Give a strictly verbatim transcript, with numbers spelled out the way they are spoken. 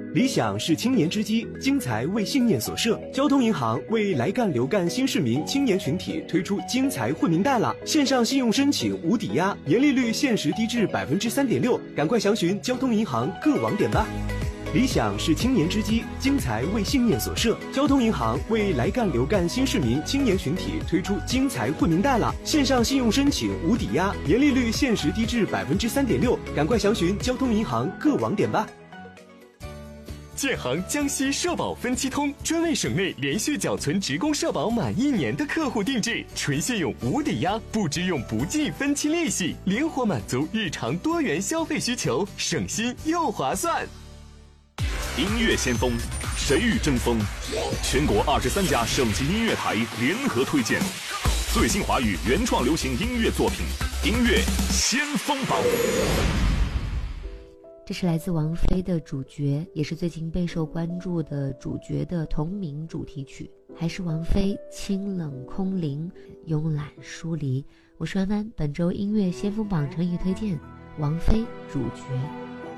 理想是青年之基，精彩为信念所设。交通银行为来干留干新市民青年群体推出精彩惠民贷了，线上信用申请无抵押，年利率限时低至百分之三点六，赶快详询交通银行各网点吧。理想是青年之基，精彩为信念所设。交通银行为来干留干新市民青年群体推出精彩惠民贷了，线上信用申请无抵押，年利率限时低至百分之三点六，赶快详询交通银行各网点吧。 建行江西社保分期通专为省内连续缴存职工社保满一年的客户定制，纯信用无抵押，不支用不计分期利息，灵活满足日常多元消费需求，省心又划算。 音乐先锋，谁与争锋？全国二十三家省级音乐台联合推荐最新华语原创流行音乐作品，音乐先锋榜。 这是来自王菲的主角，也是最近备受关注的主角的同名主题曲，还是王菲清冷空灵，慵懒疏离。我是安安，本周音乐先锋榜诚意推荐王菲主角。